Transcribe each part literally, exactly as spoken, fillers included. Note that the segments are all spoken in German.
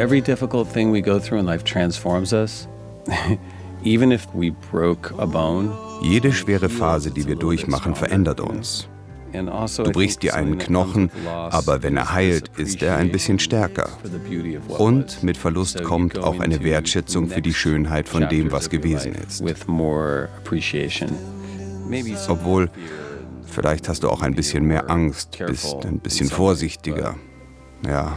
Every difficult thing we go through in life transforms us. Even if we broke a bone. Jede schwere Phase, die wir durchmachen, verändert uns. Du brichst dir einen Knochen, aber wenn er heilt, ist er ein bisschen stärker. Und mit Verlust kommt auch eine Wertschätzung für die Schönheit von dem, was gewesen ist. Obwohl, vielleicht hast du auch ein bisschen mehr Angst, bist ein bisschen vorsichtiger. Ja.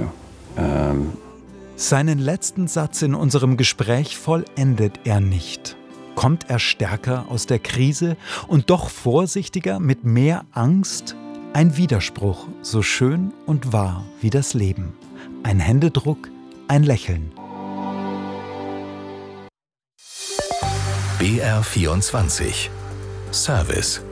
Seinen letzten Satz in unserem Gespräch vollendet er nicht. Kommt er stärker aus der Krise und doch vorsichtiger mit mehr Angst? Ein Widerspruch, so schön und wahr wie das Leben. Ein Händedruck, ein Lächeln. B R vierundzwanzig Service.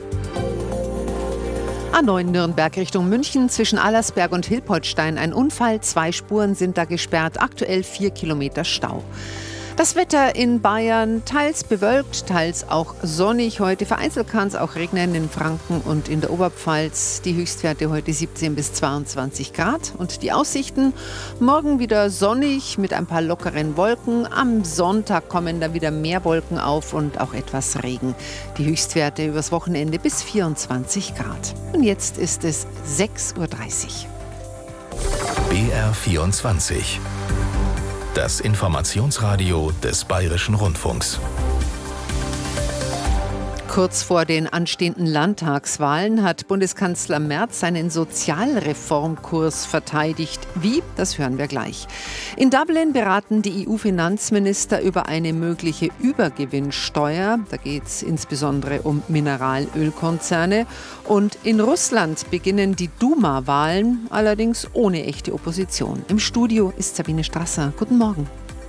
A neun Nürnberg Richtung München, zwischen Allersberg und Hilpoltstein ein Unfall. Zwei Spuren sind da gesperrt, aktuell vier Kilometer Stau. Das Wetter in Bayern, teils bewölkt, teils auch sonnig. Heute vereinzelt kann es auch regnen in Franken und in der Oberpfalz. Die Höchstwerte heute siebzehn bis zweiundzwanzig Grad. Und die Aussichten, morgen wieder sonnig mit ein paar lockeren Wolken. Am Sonntag kommen da wieder mehr Wolken auf und auch etwas Regen. Die Höchstwerte übers Wochenende bis vierundzwanzig Grad. Und jetzt ist es sechs Uhr dreißig. B R vierundzwanzig. Das Informationsradio des Bayerischen Rundfunks. Kurz vor den anstehenden Landtagswahlen hat Bundeskanzler Merz seinen Sozialreformkurs verteidigt. Wie? Das hören wir gleich. In Dublin beraten die E U-Finanzminister über eine mögliche Übergewinnsteuer. Da geht es insbesondere um Mineralölkonzerne. Und in Russland beginnen die Duma-Wahlen, allerdings ohne echte Opposition. Im Studio ist Sabine Strasser. Guten Morgen.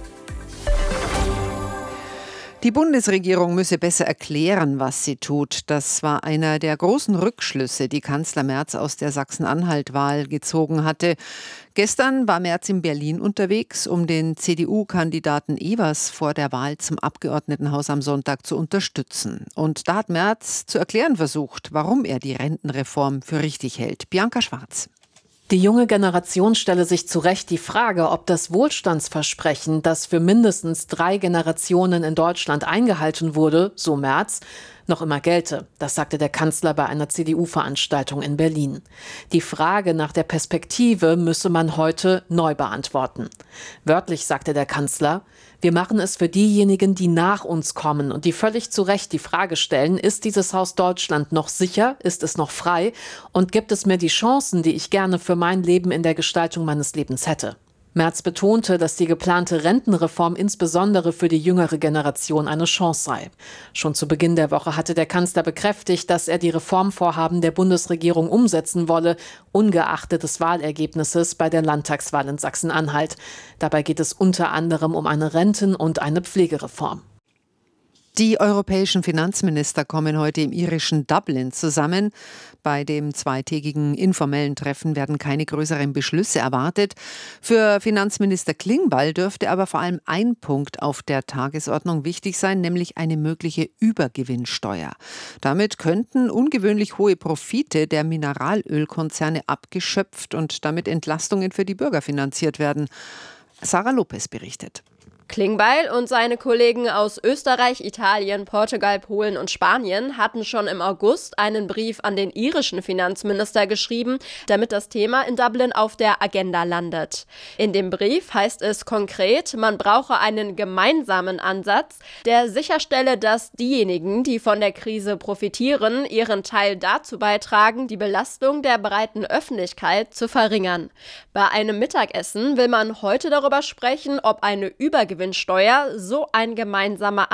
Die Bundesregierung müsse besser erklären, was sie tut. Das war einer der großen Rückschlüsse, die Kanzler Merz aus der Sachsen-Anhalt-Wahl gezogen hatte. Gestern war Merz in Berlin unterwegs, um den C D U-Kandidaten Evers vor der Wahl zum Abgeordnetenhaus am Sonntag zu unterstützen. Und da hat Merz zu erklären versucht, warum er die Rentenreform für richtig hält. Bianca Schwarz. Die junge Generation stelle sich zu Recht die Frage, ob das Wohlstandsversprechen, das für mindestens drei Generationen in Deutschland eingehalten wurde, so Merz, noch immer gelte. Das sagte der Kanzler bei einer C D U-Veranstaltung in Berlin. Die Frage nach der Perspektive müsse man heute neu beantworten. Wörtlich sagte der Kanzler: Wir machen es für diejenigen, die nach uns kommen und die völlig zu Recht die Frage stellen, ist dieses Haus Deutschland noch sicher, ist es noch frei und gibt es mir die Chancen, die ich gerne für mein Leben in der Gestaltung meines Lebens hätte. Merz betonte, dass die geplante Rentenreform insbesondere für die jüngere Generation eine Chance sei. Schon zu Beginn der Woche hatte der Kanzler bekräftigt, dass er die Reformvorhaben der Bundesregierung umsetzen wolle, ungeachtet des Wahlergebnisses bei der Landtagswahl in Sachsen-Anhalt. Dabei geht es unter anderem um eine Renten- und eine Pflegereform. Die europäischen Finanzminister kommen heute im irischen Dublin zusammen. Bei dem zweitägigen informellen Treffen werden keine größeren Beschlüsse erwartet. Für Finanzminister Klingbeil dürfte aber vor allem ein Punkt auf der Tagesordnung wichtig sein, nämlich eine mögliche Übergewinnsteuer. Damit könnten ungewöhnlich hohe Profite der Mineralölkonzerne abgeschöpft und damit Entlastungen für die Bürger finanziert werden. Sarah Lopez berichtet. Klingbeil und seine Kollegen aus Österreich, Italien, Portugal, Polen und Spanien hatten schon im August einen Brief an den irischen Finanzminister geschrieben, damit das Thema in Dublin auf der Agenda landet. In dem Brief heißt es konkret, man brauche einen gemeinsamen Ansatz, der sicherstelle, dass diejenigen, die von der Krise profitieren, ihren Teil dazu beitragen, die Belastung der breiten Öffentlichkeit zu verringern. Bei einem Mittagessen will man heute darüber sprechen, ob eine Übergewinnsteuer so ein gemeinsamer